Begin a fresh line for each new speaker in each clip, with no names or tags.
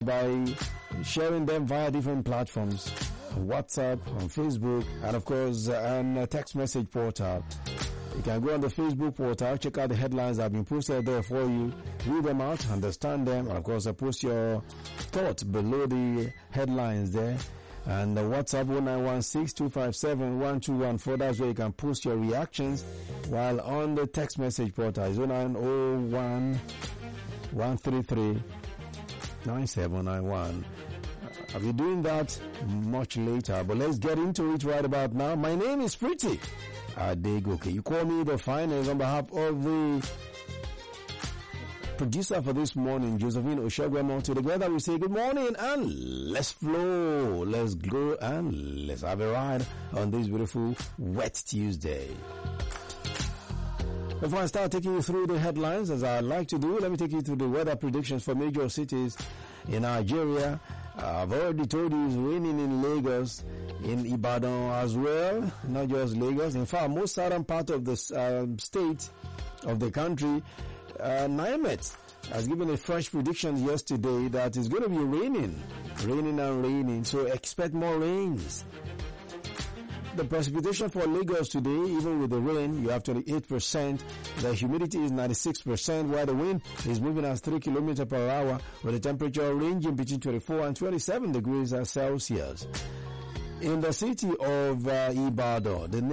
by sharing them via different platforms, on WhatsApp, on Facebook, and of course on a text message portal. You can go on the Facebook portal, check out the headlines that have been posted there for you, read them out, understand them, and of course post your thoughts below the headlines there. And the WhatsApp 0916-257-1214, that's where you can post your reactions, while on the text message portal is 0901-133-9791. I'll be doing that much later, but let's get into it right about now. My name is Pretty Adegoke. You call me the finance on behalf of the producer for this morning, Josephine Oshogwemoto. Together we say good morning and let's flow, let's go and let's have a ride on this beautiful wet Tuesday. Before I start taking you through the headlines, as I like to do, let me take you through the weather predictions for major cities in Nigeria. I've already told you it's raining in Lagos, in Ibadan as well, not just Lagos. In fact, most southern part of the state of the country, NIMET has given a fresh prediction yesterday that it's going to be raining, so expect more rains. The precipitation for Lagos today, even with the rain, you have 28%. The humidity is 96%, while the wind is moving at 3 km per hour, with the temperature ranging between 24 and 27 degrees Celsius. In the city of Ibadan, the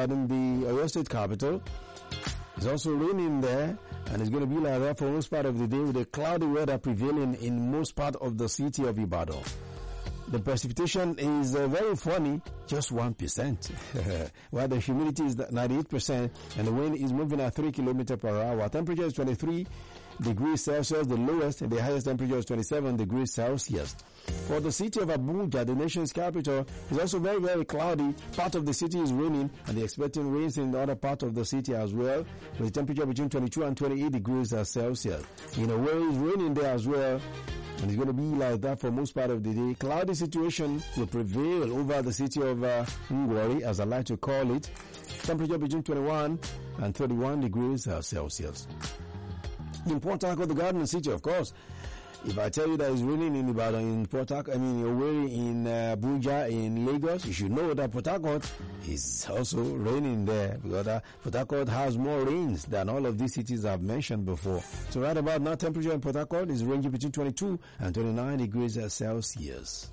Oyo State capital, it's also raining there, and it's going to be like that for most part of the day, with a cloudy weather prevailing in most part of the city of Ibadan. The precipitation is very funny, just 1%, while the humidity is 98% and the wind is moving at 3 km per hour. Temperature is 23 degrees Celsius, the lowest, and the highest temperature is 27 degrees Celsius. For the city of Abuja, the nation's capital, is also very, very cloudy. Part of the city is raining, and they're expecting rains in the other part of the city as well, with a temperature between 22 and 28 degrees Celsius. In a way, it's raining there as well, and it's going to be like that for most part of the day. Cloudy situation will prevail over the city of Ngwari, as I like to call it. Temperature between 21 and 31 degrees Celsius. In Port Harcourt, the Garden City, of course. If I tell you that it's raining in Ibadan, in Port Harcourt, Owerri, in Abuja, in Lagos, you should know that Port Harcourt is also raining there, because Port Harcourt has more rains than all of these cities I've mentioned before. So right about now, temperature in Port Harcourt is ranging between 22 and 29 degrees Celsius.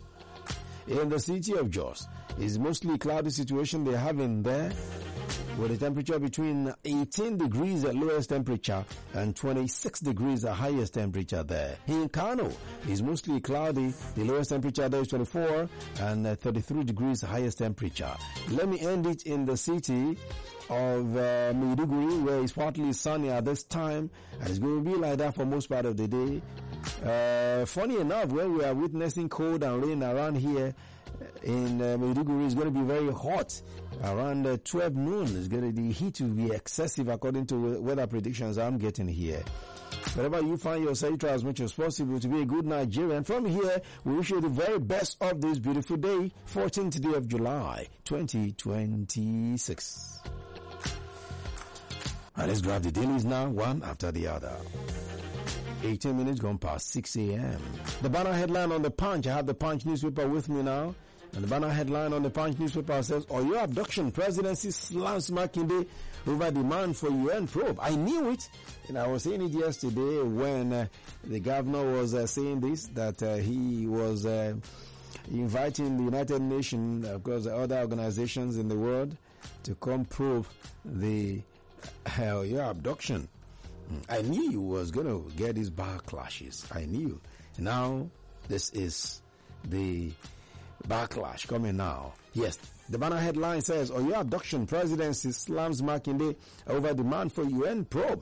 In the city of Jos, it's mostly cloudy situation they're having there, with a temperature between 18 degrees at lowest temperature and 26 degrees at highest temperature there. In Kano, it's mostly cloudy. The lowest temperature there is 24 and 33 degrees highest temperature. Let me end it in the city of Maiduguri, where it's partly sunny at this time, and it's going to be like that for most part of the day. Funny enough, when we are witnessing cold and rain around here in Maiduguri, is going to be very hot. Around 12 noon, the heat will be excessive according to weather predictions I'm getting here. Wherever you find yourself, try as much as possible to be a good Nigerian. From here, we wish you the very best of this beautiful day, 14th day of July, 2026. And let's grab the dailies now, one after the other. 18 minutes gone past 6 a.m. The banner headline on the Punch. I have the Punch newspaper with me now. And the banner headline on the Punch newspaper says, Oyo abduction, presidency slams Makinde over demand for UN probe. I knew it. And I was saying it yesterday when the governor was saying this, that he was inviting the United Nations, of course, other organizations in the world, to come probe the Oyo abduction. I knew he was going to get his backlashes. I knew. Now, this is the backlash coming now. Yes, the banner headline says, Oyo abduction, presidency slams Makinde over demand for UN probe.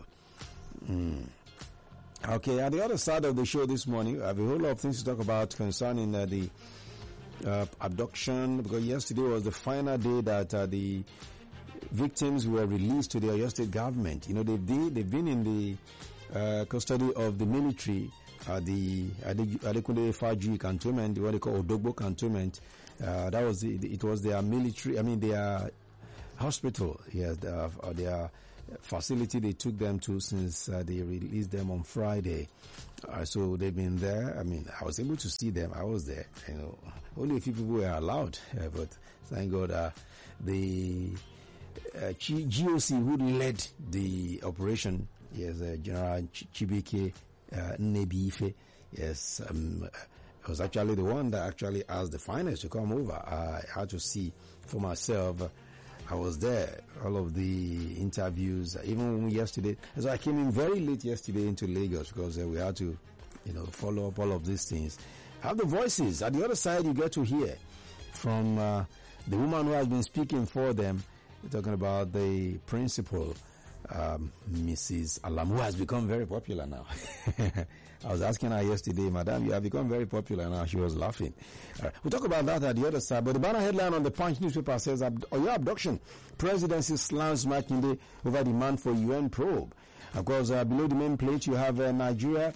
Okay, at the other side of the show this morning, I have a whole lot of things to talk about concerning the abduction, because yesterday was the final day that the victims were released to the Oyo State government. You know, they've been in the custody of the military at the Adekunle Faji cantonment, what they call Odogbo cantonment. That was it was their military, their hospital, their facility they took them to since they released them on Friday. So they've been there. I mean, I was able to see them. I was there. Only a few people were allowed, but thank God the GOC who led the operation, yes, General Chibike Nnebiife, yes, was actually the one that actually asked the finalists to come over. I had to see for myself. I was there, all of the interviews, even yesterday. So I came in very late yesterday into Lagos because we had to, follow up all of these things. Have the voices. At the other side, you get to hear from the woman who has been speaking for them. We're talking about the principal, Mrs. Alam, who has become very popular now. I was asking her yesterday, Madam, you have become very popular now. She was laughing. We'll talk about that at the other side. But the banner headline on the Punch newspaper says, Oyo abduction. Presidency slams Makinde over demand for UN probe. Of course, below the main plate, you have Nigeria.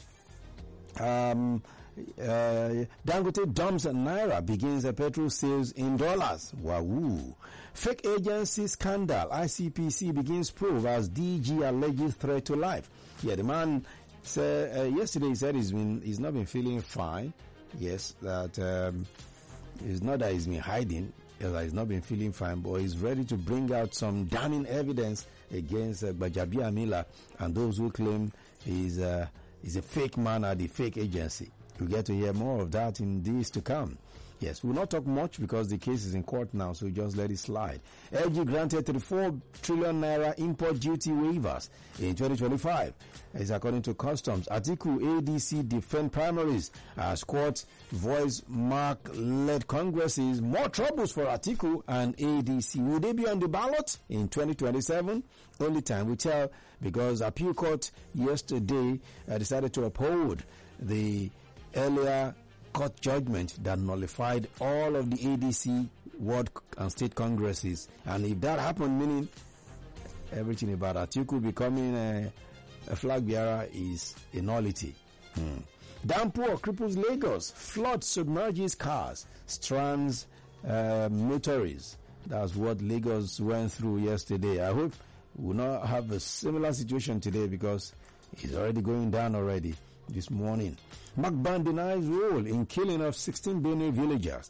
Dangote dumps Naira, begins petrol sales in dollars. Wahoo. Fake agency scandal. ICPC begins probe as DG alleges threat to life. Yeah, the man said yesterday he said he's not been feeling fine. Yes, that it's not that he's been hiding. He's not been feeling fine, but he's ready to bring out some damning evidence against Gbajabiamila and those who claim he's a fake man at the fake agency. We'll get to hear more of that in days to come. Yes, we'll not talk much because the case is in court now, so just let it slide. LG granted 34 trillion naira import duty waivers in 2025. It's according to Customs. Atiku ADC defend primaries as court voice Mark-led congresses. More troubles for Atiku and ADC. Will they be on the ballot in 2027? Only time will tell, because appeal court yesterday decided to uphold the earlier court judgment that nullified all of the ADC ward and state congresses. And if that happened, meaning everything about Atiku becoming a flag bearer is a nullity. Downpour cripples Lagos. Flood submerges cars, strands motorists. That's what Lagos went through yesterday. I hope we will not have a similar situation today because it's already going down already this morning. Macban denies role in killing of 16 Benue villagers.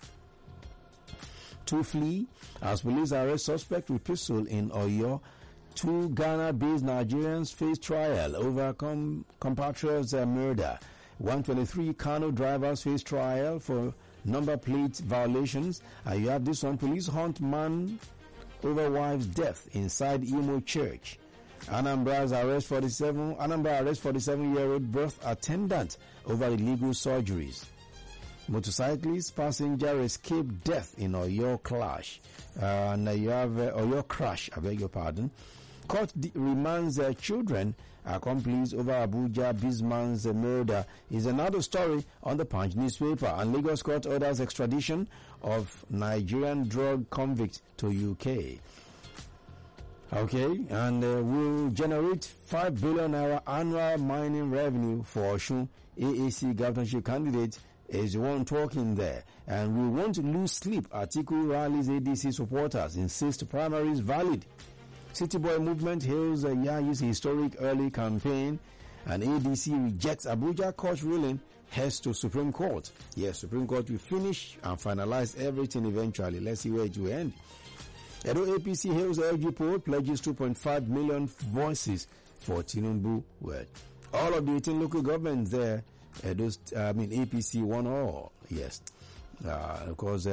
2 flee as police arrest suspect with pistol in Oyo. 2 Ghana-based Nigerians face trial over compatriots' murder. 123 Kano drivers face trial for number plate violations. And you have this one: police hunt man over wife's death inside Imo Church. Anambra arrest 47-year-old birth attendant over illegal surgeries. Motorcyclist passenger escaped death in Oyo clash. And you have Oyo crash, I beg your pardon. Court remands children accomplices over Abuja Bisman's murder is another story on the Punch newspaper. And Lagos court orders extradition of Nigerian drug convict to UK. Okay, and will generate 5 billion naira annual mining revenue for Osun. AAC governorship candidate is the one talking there. And we won't lose sleep. Atiku rallies ADC supporters, insist primaries valid. City Boy movement hails Yayi's historic early campaign, and ADC rejects Abuja court ruling, heads to Supreme Court. Yes, Supreme Court will finish and finalize everything eventually. Let's see where it will end. Edo APC hails LG poll, pledges 2.5 million voices for Tinubu. Well, all of the 18 local governments there, APC won all. Yes. Of course,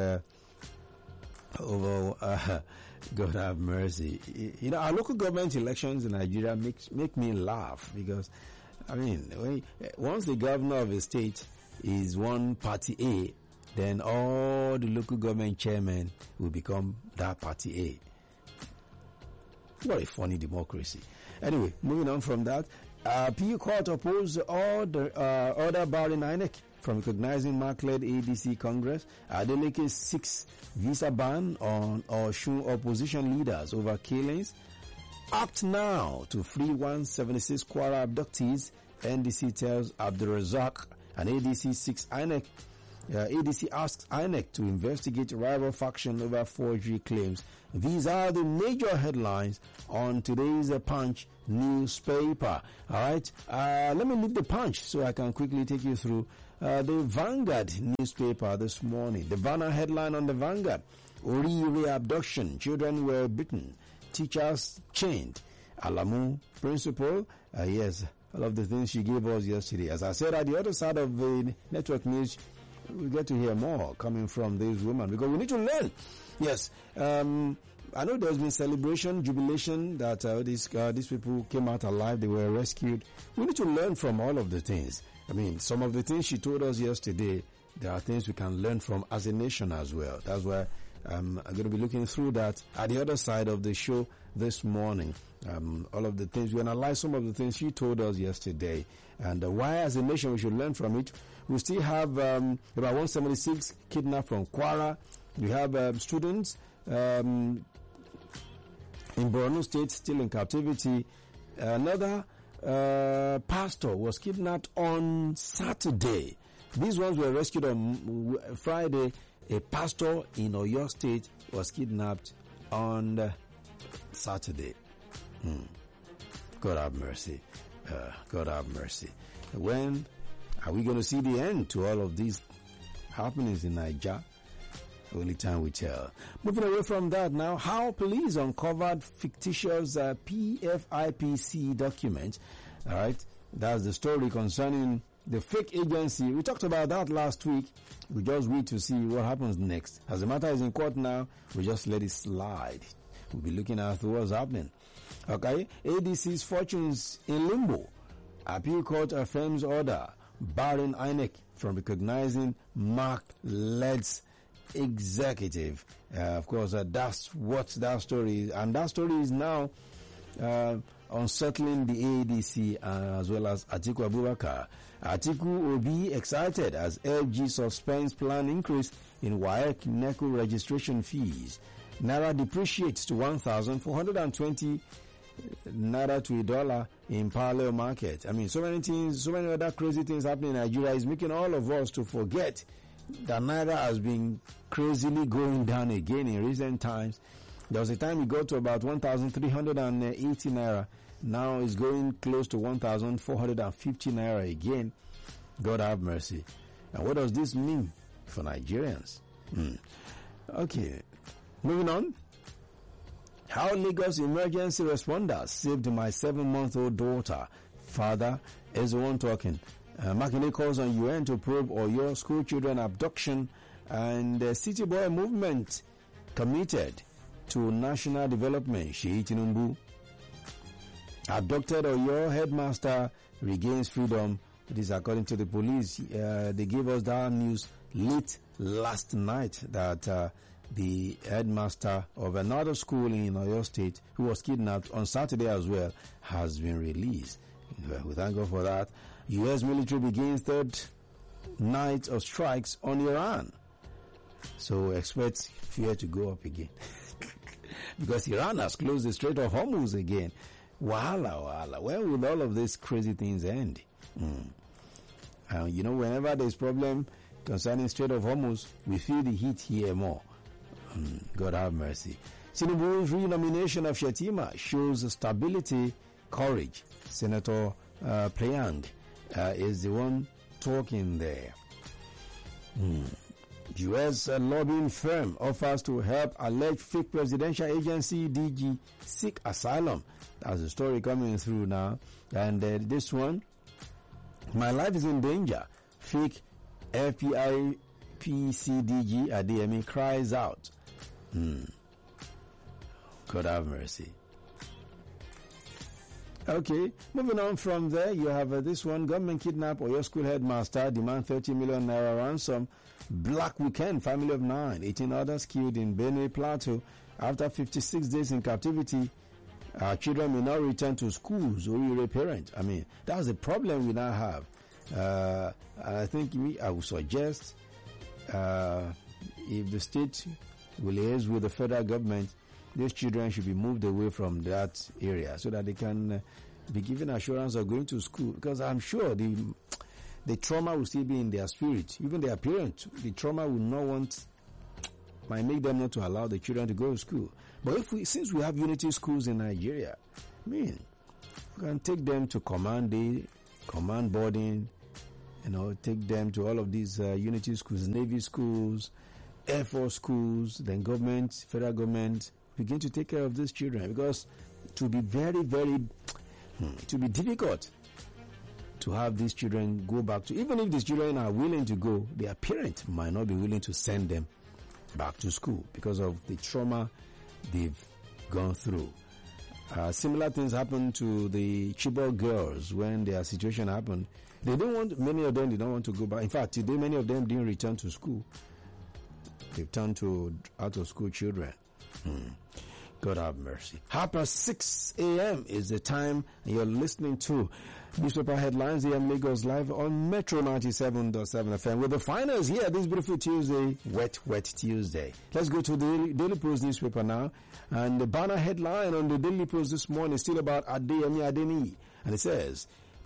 God have mercy. Our local government elections in Nigeria make me laugh because, once the governor of a state is one party A, then all the local government chairmen will become that party A. What a funny democracy. Anyway, moving on from that, PU Court opposed order barring INEC from recognizing Mark-led ADC Congress. Adeleke 6 visa ban on Osun opposition leaders over killings. Act now to free 176 Kwara abductees, NDC tells Abdul Razak, and ADC 6 INEC ADC asks INEC to investigate rival faction over forgery claims. These are the major headlines on today's Punch newspaper. All right, let me leave the Punch so I can quickly take you through the Vanguard newspaper this morning. The banner headline on the Vanguard: Orire abduction, children were beaten, teachers chained. Alamu principal, yes, all of the things she gave us yesterday. As I said, at the other side of the network news, we get to hear more coming from this woman because we need to learn. Yes, I know there's been celebration, jubilation that these people came out alive, they were rescued. We need to learn from all of the things. I mean, some of the things she told us yesterday, there are things we can learn from as a nation as well. That's why I'm going to be looking through that at the other side of the show this morning. All of the things, we analyze some of the things she told us yesterday and why as a nation we should learn from it. We still have about 176 kidnapped from Kwara. We have students in Borno State still in captivity. Another pastor was kidnapped on Saturday. These ones were rescued on Friday. A pastor in Oyo State was kidnapped on Saturday. God have mercy. God have mercy. When are we going to see the end to all of these happenings in Niger? Only time will tell. Moving away from that now, how police uncovered fictitious PFIPC documents. All right, that's the story concerning the fake agency. We talked about that last week. We just wait to see what happens next. As the matter is in court now, we just let it slide. We'll be looking at what's happening. Okay, ADC's fortunes in limbo. Appeal court affirms order barring INEC from recognizing Mark Leeds executive. Of course, that's what that story is. And that story is now unsettling the ADC as well as Atiku Abubakar. Atiku Obi excited as LG suspends plan increase in WAEC NECO registration fees. Naira depreciates to 1,420 Naira to $1 in parallel market. I mean, so many things, so many other crazy things happening in Nigeria is making all of us to forget that Naira has been crazily going down again in recent times. There was a time it got to about 1,380 Naira. Now it's going close to 1,450 Naira again. God have mercy. And what does this mean for Nigerians? Okay, moving on. How Lagos emergency responders saved my 7-month-old daughter. Father is the one talking. Makinde calls on UN to probe Oyo school children abduction, and the City Boy movement committed to national development. Sheyi Tinubu. Abducted Oyo headmaster regains freedom. It is according to the police. They gave us that news late last night that the headmaster of another school in Oyo State, who was kidnapped on Saturday as well, has been released. We thank God for that. U.S. military begins third night of strikes on Iran. So expect fear to go up again. Because Iran has closed the Strait of Hormuz again. Wahala. When will all of these crazy things end? Whenever there's problem concerning Strait of Hormuz, we feel the heat here more. God have mercy. Tinubu's renomination of Shetima shows stability, courage. Senator Playang is the one talking there. U.S. lobbying firm offers to help alleged fake presidential agency DG seek asylum. That's the story coming through now. And this one, my life is in danger. Fake FPI PCDG Adeyemi cries out. God have mercy. Okay, moving on from there, you have this one. Government kidnap Oyo school headmaster, demand 30 million naira ransom. Black weekend, family of 9, 18 others killed in Benue Plateau. After 56 days in captivity, our children may not return to schools. Or parent. I mean, that's the problem we now have. I think I would suggest if the state will liaise with the federal government, these children should be moved away from that area so that they can be given assurance of going to school. Because I'm sure the the trauma will still be in their spirit. Even their parents, the trauma will not might make them not to allow the children to go to school. But since we have unity schools in Nigeria, I mean, we can take them to command day, command boarding, take them to all of these unity schools, Navy schools, Air Force schools, then government, federal government, begin to take care of these children, because it will be very, very, it will be difficult to have these children go back to, even if these children are willing to go, their parents might not be willing to send them back to school because of the trauma they've gone through. Similar things happened to the Chibok girls when their situation happened. Many of them did not want to go back. In fact, today many of them didn't return to school. They've turned to out-of-school children. God have mercy. 6 a.m. is the time, and you're listening to Newspaper Headlines here in Lagos Live on Metro 97.7 FM. With the finals here this beautiful Tuesday, wet Tuesday. Let's go to the Daily Post newspaper now. And the banner headline on the Daily Post this morning is still about Adeyemi Adeniyi. And it says,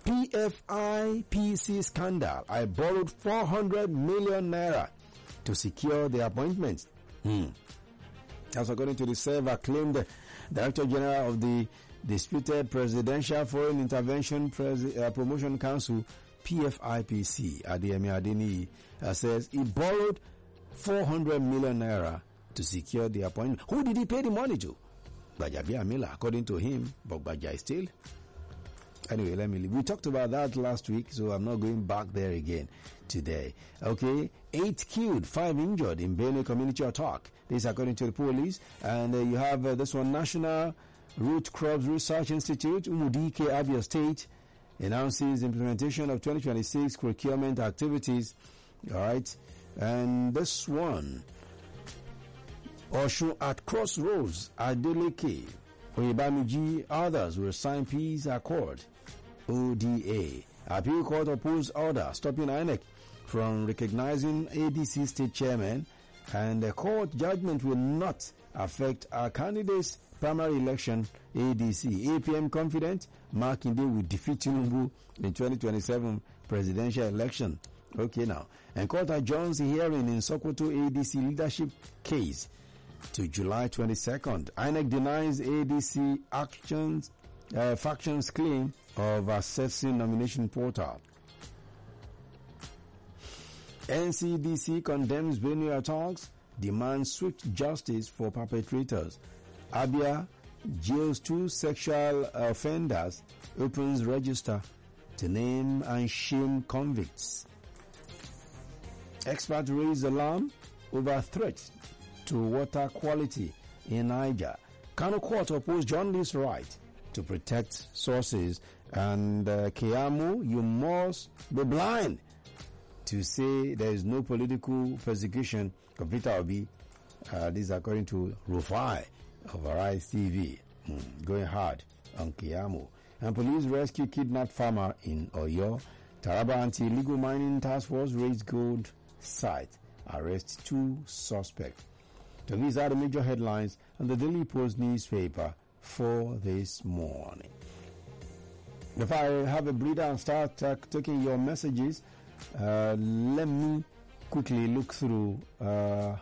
PFIPC scandal. I borrowed 400 million naira to secure the appointment. That's according to the self-acclaimed Director General of the disputed Presidential Foreign Intervention Promotion Council, PFIPC, Adeyemi Adeniyi, says he borrowed 400 million naira to secure the appointment. Who did he pay the money to? Gbajabiamila, according to him, but Gbaja is still. Anyway, let me leave. We talked about that last week, so I'm not going back there again today. Okay, 8 killed, 5 injured in Benue community attack. This according to the police. And you have this one, National Root Crops Research Institute, Umudike, Abia State, announces implementation of 2026 procurement activities. All right. And this one, Osun at Crossroads, Adeleke, Oyebamiji, others will sign peace accord. ODA. Appeal Court opposed order stopping INEC from recognizing ADC state chairman, and the court judgment will not affect our candidates' primary election. ADC. APM confident Makinde will defeat Tinubu in 2027 presidential election. Okay now. And court adjourns the hearing in Sokoto ADC leadership case to July 22nd. INEC denies ADC factions claim of accessing nomination portal. NCDC condemns Benue attacks, demands swift justice for perpetrators. Abia jails 2 sexual offenders, opens register to name and shame convicts. Experts raise alarm over threat to water quality in Niger. Kano Court opposed journalists' right to protect sources. And Kiamu, you must be blind to say there is no political persecution of Peter Obi. This is according to Rufai of Arise TV. Going hard on Kiamu. And police rescue kidnapped farmer in Oyo. Taraba anti-illegal mining task force raised gold site. Arrest 2 suspects. So these are the major headlines on the Daily Post newspaper for this morning. If I have a breather and start taking your messages, let me quickly look through the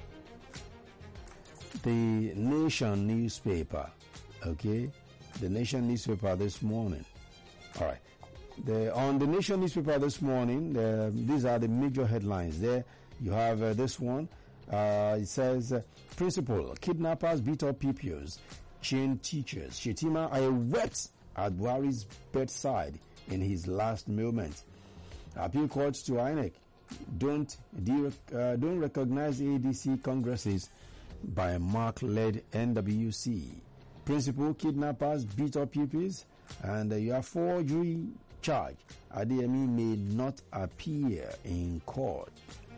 Nation newspaper. Okay, the Nation newspaper this morning. All right, on the Nation newspaper this morning, these are the major headlines. There you have this one. It says, principal, kidnappers beat up pupils, chain teachers. Shetima I wept at Buhari's bedside in his last moment. Appeal courts to INEC don't recognize ADC congresses by Mark-led NWC. Principal, kidnappers beat up pupils, and you have forgery charge. Adeyemi may not appear in court.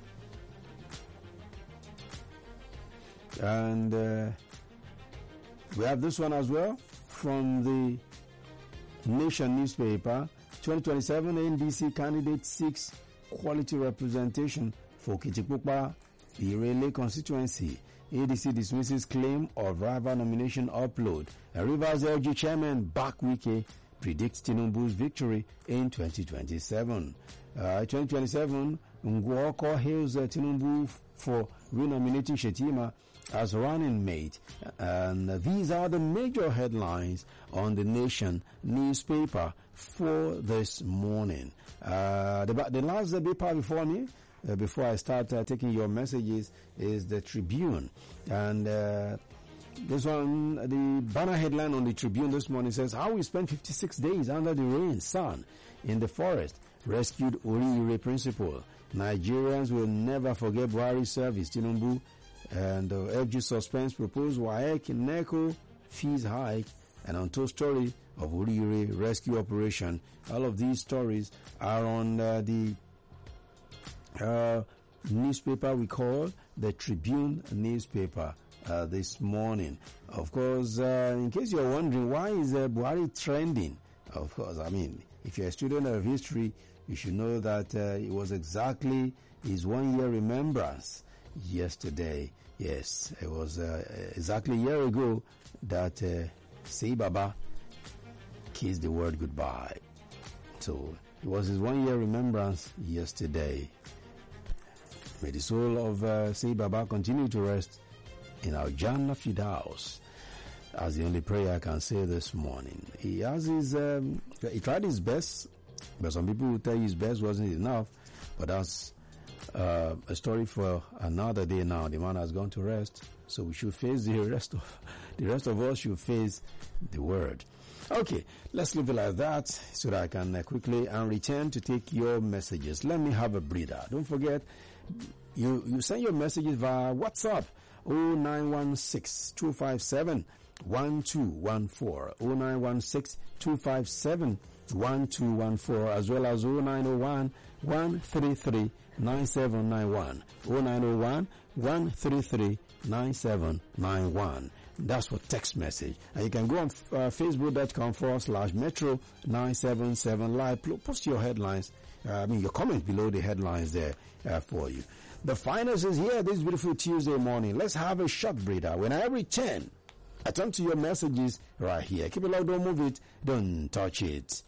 And we have this one as well from the Nation newspaper. 2027 NDC candidate seeks quality representation for Kitikpupa, Irele constituency. ADC dismisses claim of rival nomination upload. A Rivers LG chairman Bak Wike predicts Tinubu's victory in 2027. 2027, Nguoko hails Tinubu for renominating Shetima as running mate. And these are the major headlines on the Nation newspaper for this morning. The last paper before me, before I start taking your messages, is the Tribune. And this one, the banner headline on the Tribune this morning says, how we spent 56 days under the rain, sun, in the forest, rescued Oriire principal. Nigerians will never forget Buhari's service, Tinubu. And FG suspense proposed WAEC NECO fees hike, and untold story of Oriire rescue operation. All of these stories are on the newspaper we call the Tribune newspaper this morning. Of course, in case you're wondering, why is Buhari trending? Of course, I mean, if you're a student of history, you should know that it was exactly his 1 year remembrance yesterday. Yes, it was exactly a year ago that Sei Baba kissed the world goodbye. So it was his 1 year remembrance yesterday. May the soul of Sei Baba continue to rest in our Jannah Firdaus. That's the only prayer I can say this morning. He has his, he tried his best, but some people will tell you his best wasn't enough. But that's a story for another day now. The man has gone to rest, so we should face the rest of us should face the word. Okay, let's leave it like that so that I can quickly and return to take your messages. Let me have a breather. Don't forget, you send your messages via WhatsApp 0916-257-1214 0916-257-1214 as well as 0901-133-9791 0901-133-9791. That's for text message. And you can go on facebook.com/Metro977 Live. Post your headlines, your comments below the headlines there for you. The finals is here this beautiful Tuesday morning. Let's have a short breather. When I return, I turn to your messages right here. Keep it low, don't move it, don't touch it.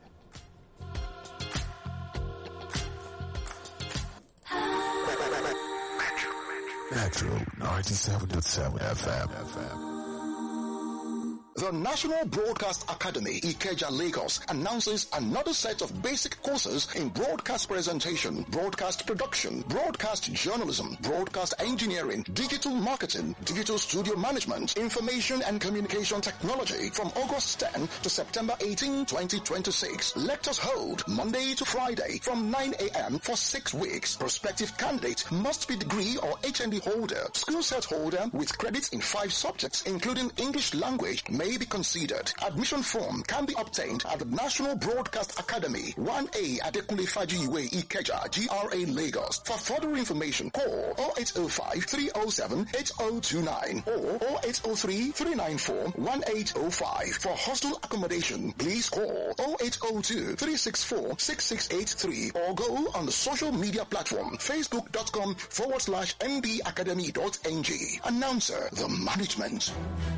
Metro 97.7 FM.
The National Broadcast Academy, Ikeja, Lagos, announces another set of basic courses in broadcast presentation, broadcast production, broadcast journalism, broadcast engineering, digital marketing, digital studio management, information and communication technology from August 10 to September 18, 2026. Lectures hold Monday to Friday from 9 a.m. for 6 weeks. Prospective candidate must be degree or HND holder, school set holder with credits in 5 subjects, including English language, may be considered. Admission form can be obtained at the National Broadcast Academy, 1A Adekunle Fajiwe Ikeja, GRA Lagos. For further information, call 0805-307-8029 or 0803-394-1805. For hostel accommodation, please call 0802-364-6683 or go on the social media platform facebook.com/ndacademy.ng. Announcer, the management.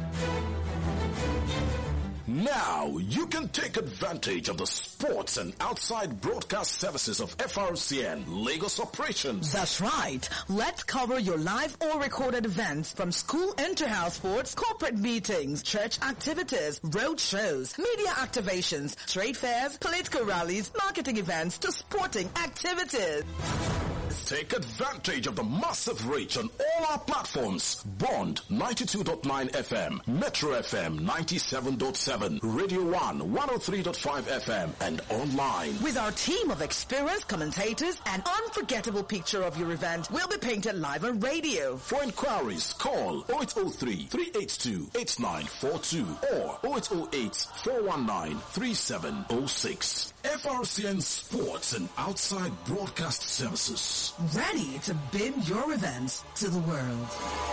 Now you can take advantage of the sports and outside broadcast services of FRCN Lagos operations.
That's right. Let's cover your live or recorded events from school inter-house sports, corporate meetings, church activities, road shows, media activations, trade fairs, political rallies, marketing events to sporting activities.
Take advantage of the massive reach on all our platforms. Bond 92.9 FM, Metro FM 97.7, Radio 1 103.5 FM, and online.
With our team of experienced commentators, an unforgettable picture of your event will be painted live on radio.
For inquiries, call 0803-382-8942 or 0808-419-3706. FRCN Sports and Outside Broadcast Services.
Ready to bring your events to the world.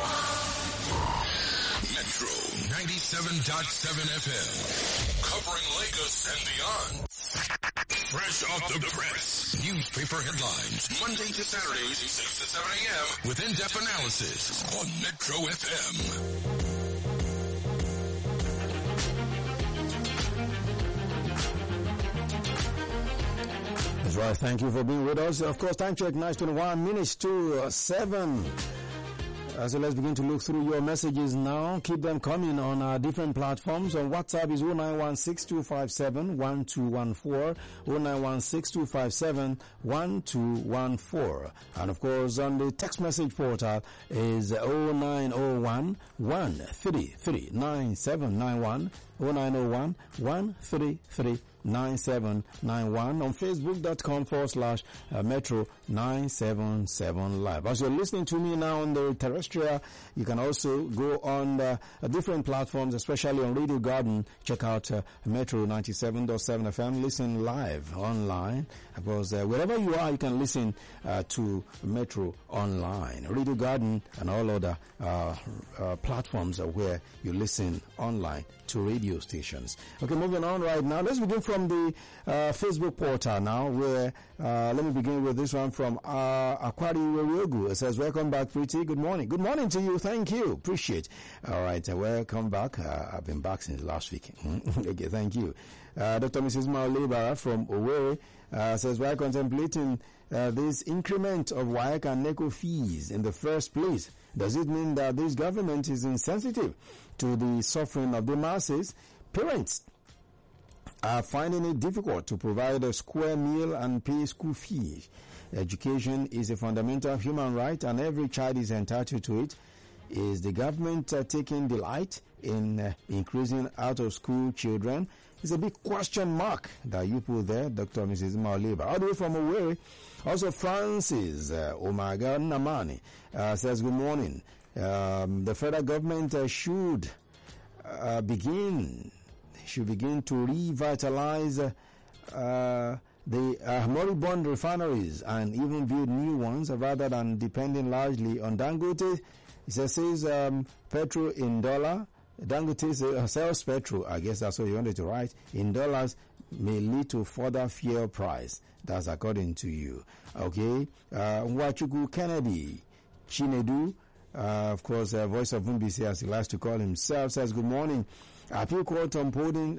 Metro 97.7 FM. Covering Lagos and beyond. Fresh off the press. Newspaper headlines. Monday to Saturdays, 6 to 7 a.m. with in-depth analysis on Metro FM.
That's right. Thank you for being with us. Of course, time check, 9:21 to 7. So let's begin to look through your messages now. Keep them coming on our different platforms. On WhatsApp is 09162571214, 09162571214. And of course, on the text message portal is 0901-133-9791, 0901-133-9791, on facebook.com/Metro 977 Live. As you're listening to me now on the terrestrial, you can also go on different platforms, especially on Radio Garden. Check out Metro 97.7 FM. Listen live online, because wherever you are, you can listen to Metro online. Radio Garden and all other platforms where you listen online to radio stations. Okay, moving on right now. Let's begin from the Facebook portal now, where let me begin with this one from Akwari Weriogu. It says, welcome back, Pretty. Good morning. Good morning to you. Thank you. Appreciate. All right, welcome back. I've been back since last week. Okay, thank you. Dr. Mrs. Maoleba from Owerri says, while contemplating this increment of WAEC and NECO fees in the first place, does it mean that this government is insensitive to the suffering of the masses? Parents are finding it difficult to provide a square meal and pay school fees. Education is a fundamental human right and every child is entitled to it. Is the government taking delight in increasing out-of-school children? It's a big question mark that you put there, Dr. Mrs. Maoleba. All the way from Owerri. Also, Francis Omaga Namani says, good morning. The federal government should begin to revitalize the moribund refineries and even build new ones rather than depending largely on Dangote. It says petrol in dollar. Dangote sells petrol, I guess that's what you wanted to write, in dollars may lead to further fuel price. That's according to you. Okay. Nwachuku Kennedy Chinedu, of course, voice of MBC as he likes to call himself, says, good morning. Appeal court upholding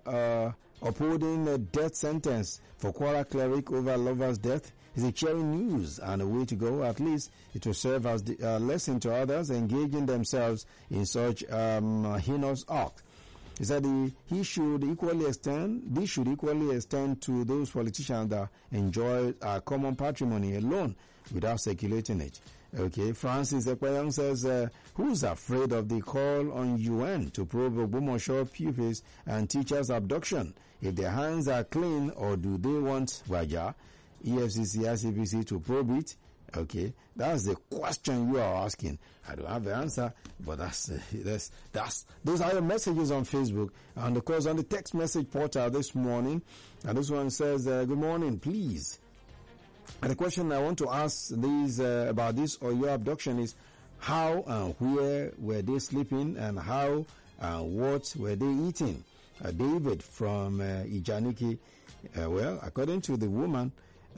the death sentence for Kwara cleric over lover's death is a cheering news and a way to go. At least it will serve as a lesson to others engaging themselves in such heinous act. He said this should equally extend to those politicians that enjoy our common patrimony alone without circulating it. Okay, Francis Ekpayang says, who's afraid of the call on UN to probe Ogbomoso pupils and teachers' abduction? If their hands are clean, or do they want Waja, EFCC, ICPC to probe it? Okay, that's the question you are asking. I don't have the answer, but those are your messages on Facebook. And of course, on the text message portal this morning, and this one says, good morning, please. And the question I want to ask about this or your abduction is, how and where were they sleeping and how and what were they eating? David from Ijaniki. Well, according to the woman,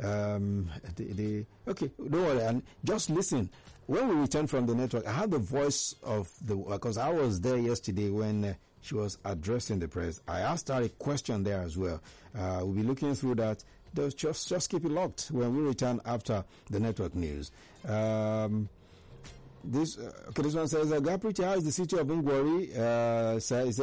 okay, don't worry, and just listen. When we return from the network, I had the voice of because I was there yesterday when she was addressing the press. I asked her a question there as well. We'll be looking through that. Just keep it locked when we return after the network news. This one says, Gapriti, how is the city of Ngwari? Says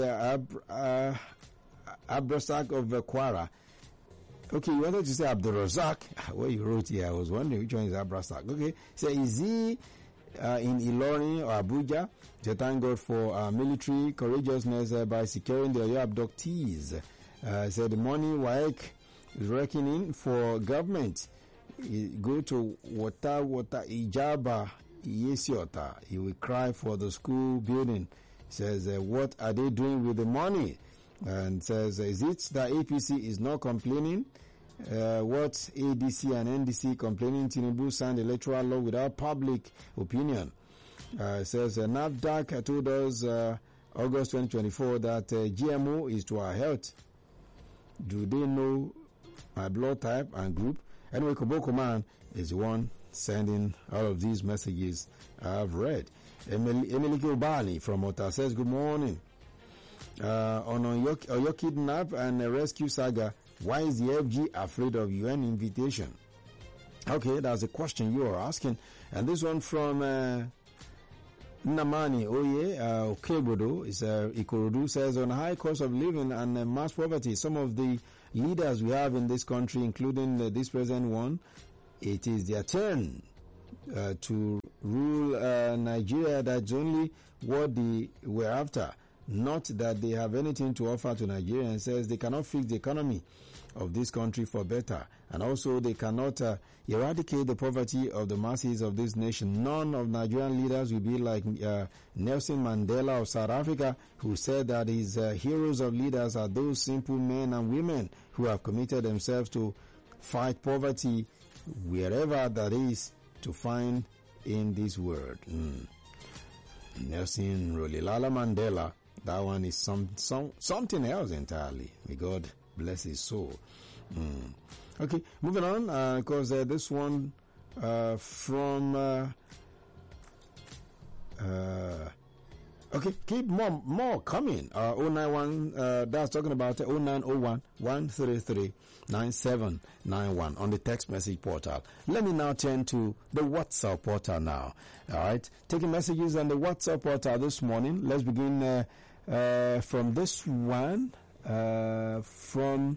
Abrazak of Kwara. Okay, you wanted to say Abdurazak. Well, you wrote here. I was wondering which one is Abrazak. Okay, so is he in Ilorin or Abuja? So thank God for military courageousness by securing the abductees. The money WAEC is reckoning for government. Go to water Ijaba Yesiota. He will cry for the school building. Says, what are they doing with the money? And says, is it that APC is not complaining? What ADC and NDC complaining? Tinubu signed electoral law without public opinion. Says, NAFDAC told us August 2024 that GMO is to our health. Do they know my blood type and group? Anyway, Koboko Man is the one sending all of these messages I've read. Emily Obani from Ota says, good morning. On your kidnap and rescue saga, Why is the FG afraid of UN invitation? Okay, that's a question you are asking. And this one from Namani Oye Okebodo is Ikorodu says, on high cost of living and mass poverty, some of the leaders we have in this country, including this present one, it is their turn to rule Nigeria. That's only what they were after. Not that they have anything to offer to Nigerians. Says they cannot fix the economy of this country for better, and also they cannot eradicate the poverty of the masses of this nation. None of Nigerian leaders will be like Nelson Mandela of South Africa, who said that his heroes of leaders are those simple men and women who have committed themselves to fight poverty wherever that is to find in this world. Nelson Rolihlahla Mandela, that one is something else entirely. May God bless his soul. Okay, moving on, because this one from okay, keep more coming. 091 that's talking about 0901 133 9791 on the text message portal. Let me now turn to the WhatsApp portal now. All right, taking messages on the WhatsApp portal this morning. Let's begin from this one. From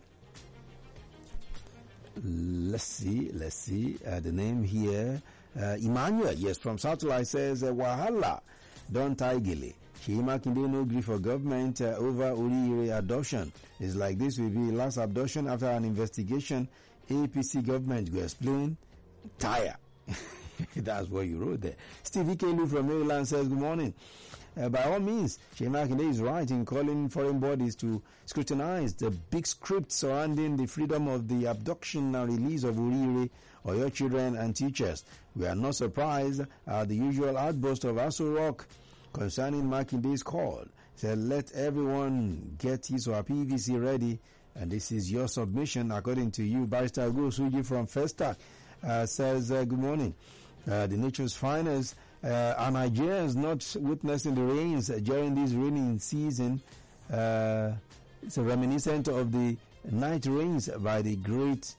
let's see the name here, Emmanuel, yes, from Satellite says Wahala don't Igili Shima Kinde no agree for government over Uriire adoption. It's like this will be last adoption after an investigation. APC government will explain tire. That's what you wrote there. Steve Ikelu from Maryland says good morning. By all means, Shema Kinde is right in calling foreign bodies to scrutinize the big script surrounding the freedom of the abduction and release of Uriire or your children and teachers. We are not surprised at the usual outburst of Aso Rock concerning Makinde's call. Said, let everyone get his or her PVC ready, and this is your submission according to you. Barrister Ugosuji from Festac says, good morning. The nature's finest. Are Nigerians not witnessing the rains during this raining season? It's a reminiscent of the night rains by the great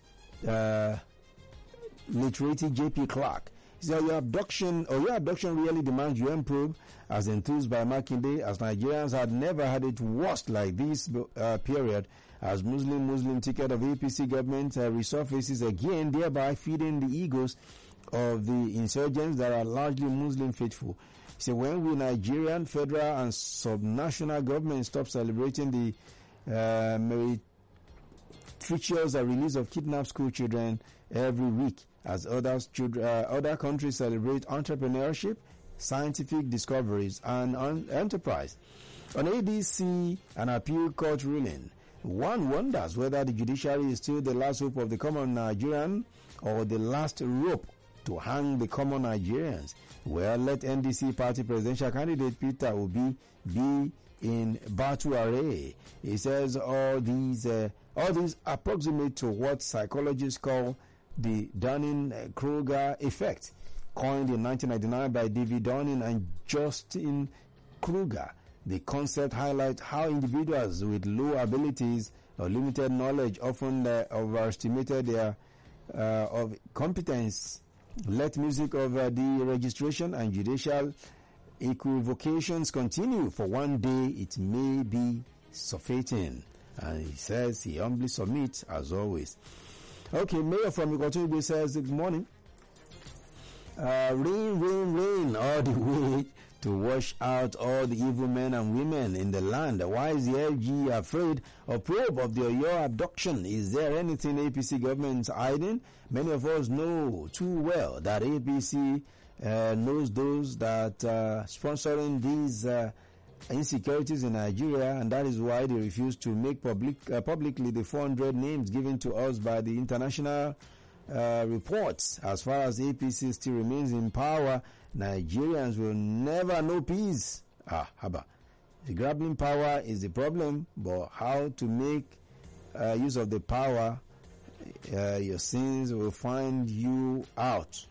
literati J.P. Clark. So your abduction really demands UN probe, as enthused by Makinde, as Nigerians had never had it worse like this period, as Muslim ticket of APC government resurfaces again, thereby feeding the egos of the insurgents that are largely Muslim faithful. So when will Nigerian, federal and subnational governments stop celebrating the meretricious release of kidnapped school children every week, as other countries celebrate entrepreneurship, scientific discoveries and enterprise? On ADC and appeal court ruling, one wonders whether the judiciary is still the last hope of the common Nigerian or the last rope to hang the common Nigerians. Well, let NDC party presidential candidate Peter Obi be in battle array. He says all these approximate to what psychologists call the Dunning-Kruger effect, coined in 1999 by David Dunning and Justin Kruger. The concept highlights how individuals with low abilities or limited knowledge often overestimated their of competence. Let music of the registration and judicial equivocations continue, for one day it may be suffocating. And he says he humbly submits as always. Okay, Mayor from Ikotobe says good morning. Rain all the way to wash out all the evil men and women in the land. Why is the LG afraid of probe of the Oyo abduction? Is there anything APC government is hiding? Many of us know too well that APC knows those that sponsoring these insecurities in Nigeria, and that is why they refuse to make publicly the 400 names given to us by the international reports. As far as APC still remains in power, Nigerians will never know peace. Haba. The grabbing power is the problem, but how to make use of the power, your sins will find you out.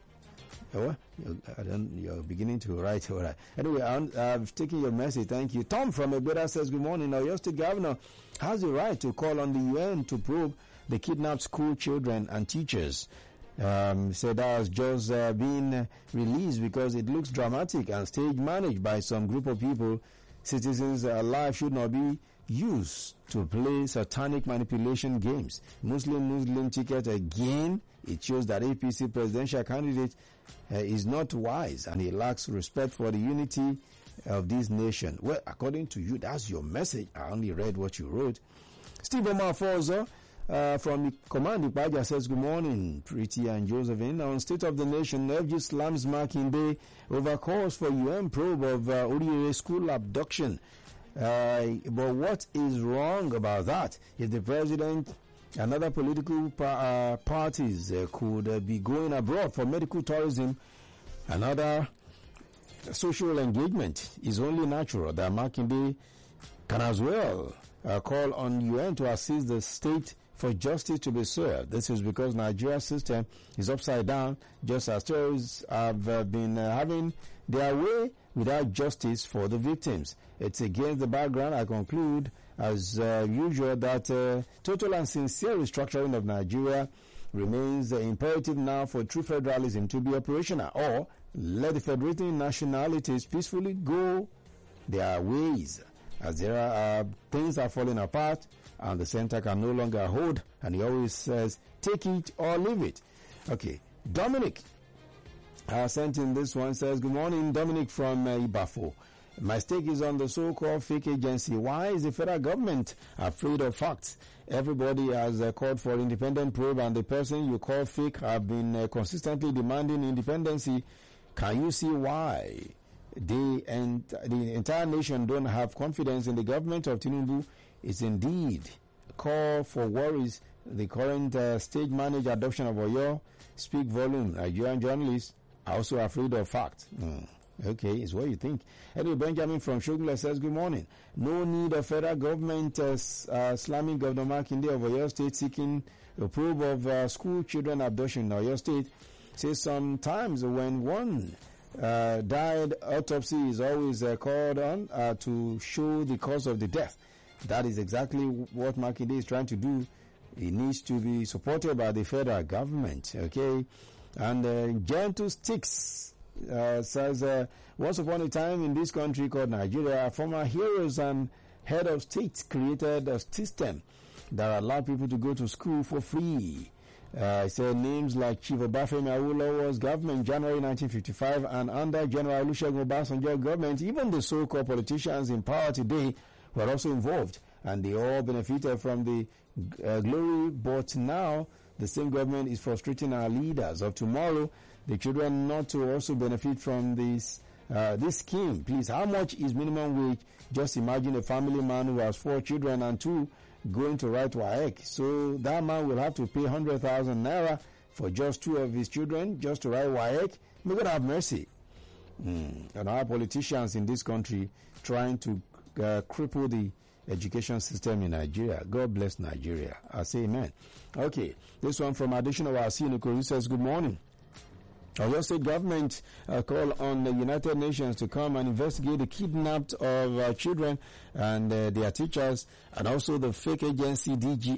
You're beginning to write. All right. Anyway, I've taken your message. Thank you. Tom from Egbeda says, good morning. Now, your state governor has the right to call on the UN to probe the kidnapped school children and teachers. Said that has just been released because it looks dramatic and stage managed by some group of people. Citizens' life should not be used to play satanic manipulation games. Muslim ticket again. It shows that APC presidential candidate is not wise and he lacks respect for the unity of this nation. Well, according to you, that's your message. I only read what you wrote. Steve Omar Forza from the Command Ipaja says, good morning, Pretty and Josephine. On State of the Nation, FG slams Makinde over calls for UN probe of Oríire school abduction. But what is wrong about that? If the president and other political parties could be going abroad for medical tourism and other social engagement, is only natural that Makinde can as well call on UN to assist the state for justice to be served. This is because Nigeria's system is upside down, just as terrorists have been having their way without justice for the victims. It's against the background, I conclude, as usual, that total and sincere restructuring of Nigeria remains the imperative now for true federalism to be operational, or let the federating nationalities peacefully go their ways, as there are things are falling apart and the center can no longer hold, and he always says, take it or leave it. Okay, Dominic sent in this one, says, good morning, Dominic from Ibafo. My stake is on the so-called fake agency. Why is the federal government afraid of facts? Everybody has called for independent probe, and the person you call fake have been consistently demanding independency. Can you see why the entire nation don't have confidence in the government of Tinubu? It's indeed a call for worries. The current stage managed adoption of Oyo speak volume. Nigerian journalists are also afraid of facts. Okay, it's what you think. Anyway, Benjamin from Shogula says, good morning. No need of federal government slamming Governor Makinde of Oyo State seeking a probe of school children abduction in Oyo State. Says sometimes when one died, autopsy is always called on to show the cause of the death. That is exactly what Makinde is trying to do. It needs to be supported by the federal government. Okay, and Gentle Sticks says, once upon a time in this country called Nigeria, former heroes and head of states created a system that allowed people to go to school for free. Said names like Chief Obafemi Awolowo's government, January 1955, and under General Olusegun Obasanjo's government, even the so-called politicians in power today were also involved, and they all benefited from the glory. But now the same government is frustrating our leaders of tomorrow, the children, not to also benefit from this scheme. Please, how much is minimum wage? Just imagine a family man who has 4 children and 2 going to write WAEC. So that man will have to pay 100,000 naira for just 2 of his children just to write WAEC. May God have mercy. And our politicians in this country trying to cripple the education system in Nigeria. God bless Nigeria. I say amen. Okay, this one from additional Wasini says, good morning. Oyo State government call on the United Nations to come and investigate the kidnapped of children and their teachers, and also the fake agency DG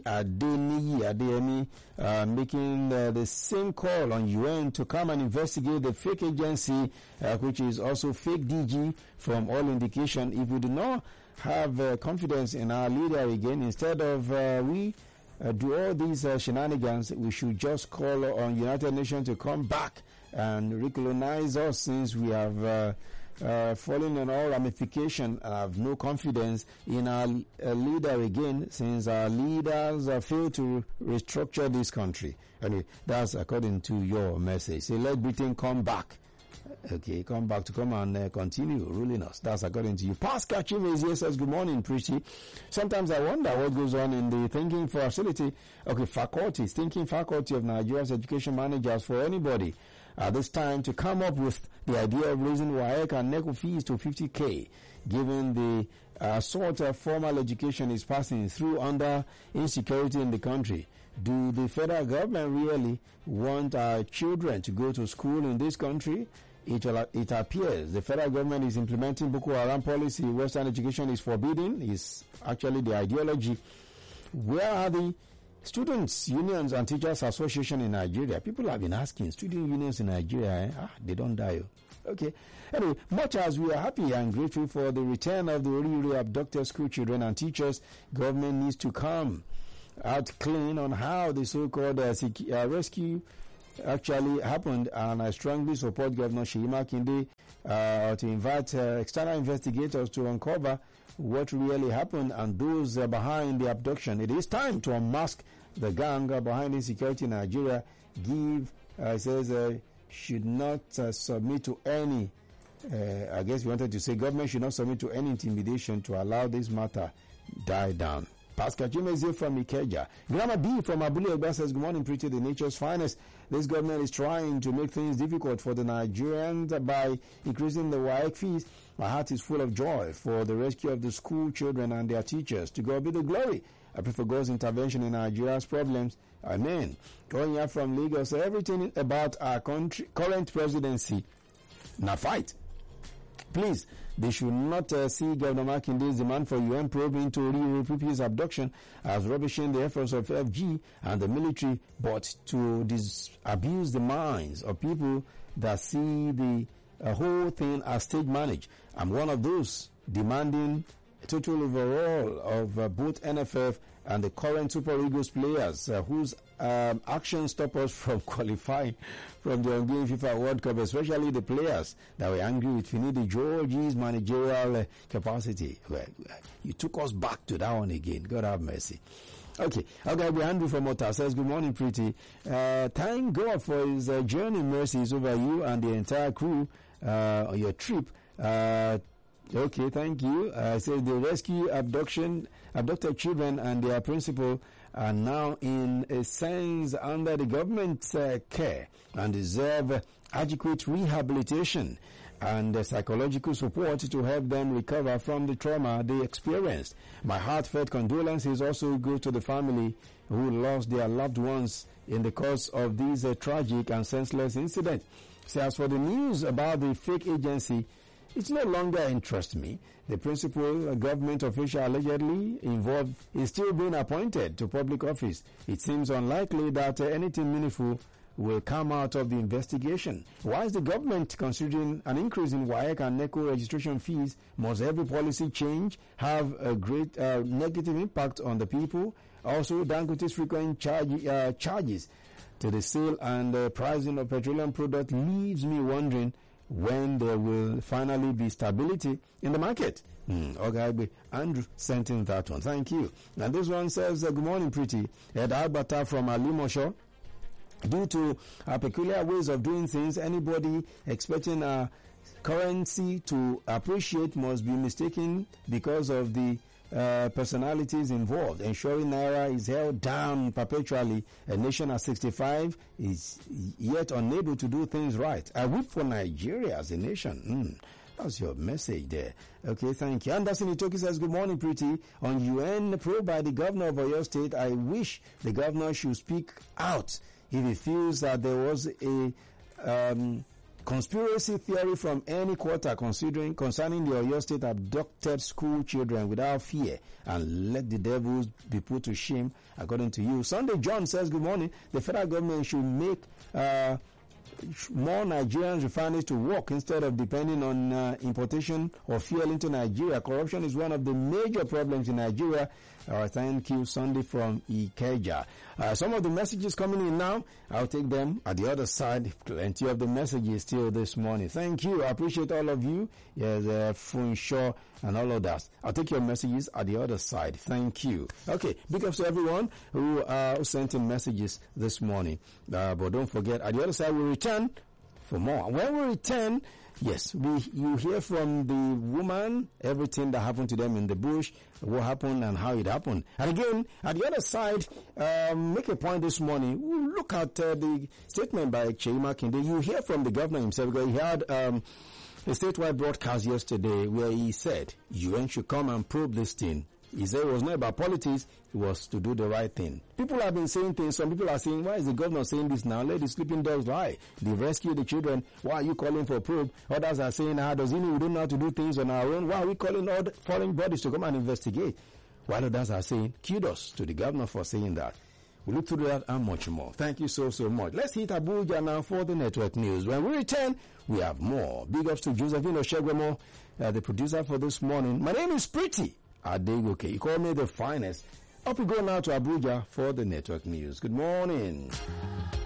Adeniyi making the same call on UN to come and investigate the fake agency, which is also fake DG from all indication. If we do not have confidence in our leader again, instead of we do all these shenanigans, we should just call on United Nations to come back and recolonize us, since we have fallen on all ramifications and have no confidence in our leader again, since our leaders failed to restructure this country. Anyway, that's according to your message. Say, let Britain come back. Okay, come back to come and continue ruling us. That's according to you. Pascal Chime is here, says, good morning, Preachy. Sometimes I wonder what goes on in the thinking facility, thinking faculty of Nigeria's education managers for anybody at this time to come up with the idea of raising WAEC and NECO fees to 50K, given the sort of formal education is passing through under insecurity in the country. Do the federal government really want our children to go to school in this country? It appears the federal government is implementing Boko Haram policy. Western education is forbidden, is actually the ideology. Where are the Students, unions, and teachers association in Nigeria. People have been asking, student unions in Nigeria, they don't die. Okay. Anyway, much as we are happy and grateful for the return of the Oriri abducted school children and teachers, government needs to come out clean on how the so-called rescue actually happened, and I strongly support Governor Seyi Makinde to invite external investigators to uncover what really happened and those behind the abduction. It is time to unmask the gang behind insecurity in Nigeria. Should not submit to any, I guess you wanted to say government should not submit to any intimidation to allow this matter die down. Pascal Chimeze from Ikeja. Grandma B from Abule Egba says, good morning, pretty, the nature's finest. This government is trying to make things difficult for the Nigerians by increasing the WAEC fees. My heart is full of joy for the rescue of the school children and their teachers. To God be the glory. I pray for God's intervention in Nigeria's problems. Amen. Going up from Lagos, everything about our country, current presidency, now fight. Please, they should not see Governor Makinde's demand for UN probe into Oriri pupils' abduction as rubbishing the efforts of FG and the military, but to abuse the minds of people that see the whole thing as stage managed. I'm one of those demanding a total overhaul of both NFF and the current Super Eagles players whose actions stop us from qualifying from the ongoing FIFA World Cup, especially the players that were angry with Finidi George's managerial capacity. Well, you took us back to that one again. God have mercy. Okay, Andrew from Ota says, good morning, pretty. Thank God for his journey mercies over you and the entire crew on your trip. Okay, thank you. Says the rescue abducted children and their principal are now in a sense under the government's care and deserve adequate rehabilitation and psychological support to help them recover from the trauma they experienced. My heartfelt condolences also go to the family who lost their loved ones in the course of this tragic and senseless incident. So as for the news about the fake agency, it no longer interests me. The principal government official allegedly involved is still being appointed to public office. It seems unlikely that anything meaningful will come out of the investigation. Why is the government considering an increase in WAEC and NECO registration fees? Must every policy change have a great negative impact on the people? Also, Dangote's frequent charges to the sale and pricing of petroleum products leaves me wondering when there will finally be stability in the market. Okay, Andrew sent in that one. Thank you. And this one says, good morning, pretty. Ed Albata from Alimosho. Due to peculiar ways of doing things, anybody expecting a currency to appreciate must be mistaken because of the personalities involved. Ensuring Naira is held down perpetually. A nation at 65 is yet unable to do things right. I weep for Nigeria as a nation. That's your message there. Okay, thank you. Anderson Itoki says, good morning, pretty. On UN probe by the governor of Oyo State, I wish the governor should speak out if he feels that there was a conspiracy theory from any quarter concerning the Oyo State abducted school children without fear, and let the devils be put to shame according to you. Sunday John says, good morning. The federal government should make more Nigerian refineries to work instead of depending on importation of fuel into Nigeria. Corruption is one of the major problems in Nigeria. Thank you, Sunday from Ikeja. Some of the messages coming in now, I'll take them at the other side. Plenty of the messages still this morning. Thank you. I appreciate all of you. Yes, Funshaw and all of that. I'll take your messages at the other side. Thank you. Okay, big ups to everyone who sent in messages this morning. But don't forget, at the other side, we'll return for more. When we return, yes, you hear from the woman, everything that happened to them in the bush, what happened and how it happened. And again, at the other side, make a point this morning. We'll look at the statement by Seyi Makinde. You hear from the governor himself, because he had a statewide broadcast yesterday where he said UN should come and probe this thing. He said it was not about politics, it was to do the right thing. People have been saying things. Some people are saying, why is the governor saying this now? Let the sleeping dogs lie. They rescue the children. Why are you calling for a probe? Others are saying, does he mean we don't know how to do things on our own? Why are we calling all foreign bodies to come and investigate? While others are saying, kudos to the governor for saying that. We'll look through that and much more. Thank you so much. Let's hit Abuja now for the network news. When we return, we have more. Big ups to Josephine Oshegwemo, the producer for this morning. My name is Pretty Adegoke. You call me the finest. Up we go now to Abuja for the network news. Good morning.